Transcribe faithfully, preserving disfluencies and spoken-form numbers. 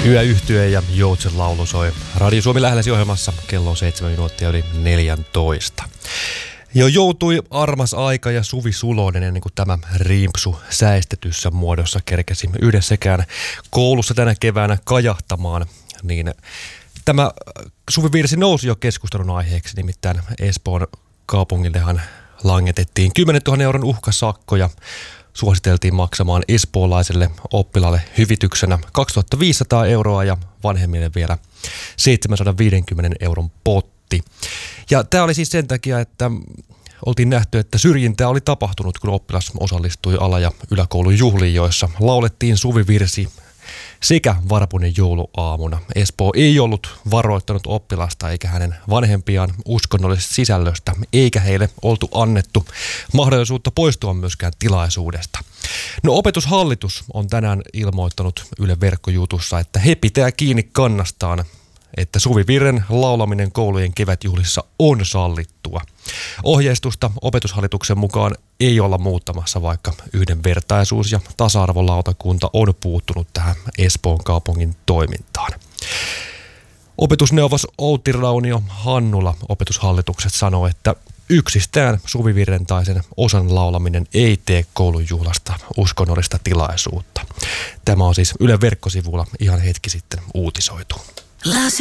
Yöyhtye ja Joutsen laulu soi Radio Suomi lähelläsi ohjelmassa kello on seitsemän minuuttia yli neljätoista. Jo joutui armas aika ja Suvi Sulonen ennen kuin tämä rimpsu säistetyssä muodossa kerkesi yhdessäkään koulussa tänä keväänä kajahtamaan, niin tämä Suvi-virsi nousi jo keskustelun aiheeksi, nimittäin Espoon kaupungillehan langetettiin kymmenen tuhatta euron uhkasakkoja. Suositeltiin maksamaan espoolaiselle oppilaalle hyvityksenä kaksituhattaviisisataa euroa ja vanhemmille vielä seitsemänsataaviisikymmentä euron potti. Ja tämä oli siis sen takia, että oltiin nähty, että syrjintää oli tapahtunut, kun oppilas osallistui ala- ja yläkoulun juhliin, joissa laulettiin Suvi-virsi sekä varpunen jouluaamuna. Espoo ei ollut varoittanut oppilasta eikä hänen vanhempiaan uskonnollisesta sisällöstä, eikä heille oltu annettu mahdollisuutta poistua myöskään tilaisuudesta. No, Opetushallitus on tänään ilmoittanut Yle Verkkojutussa, että he pitää kiinni kannastaan, että Suvi-virren laulaminen koulujen kevätjuhlissa on sallittua. Ohjeistusta Opetushallituksen mukaan ei olla muuttamassa, vaikka yhdenvertaisuus- ja tasa-arvolautakunta on puuttunut tähän Espoon kaupungin toimintaan. Opetusneuvos Outi Raunio Hannula Opetushallituksesta sanoo, että yksistään Suvi-virren tai sen osan laulaminen ei tee koulun juhlasta uskonnollista tilaisuutta. Tämä on siis Yle Verkkosivulla ihan hetki sitten uutisoitu.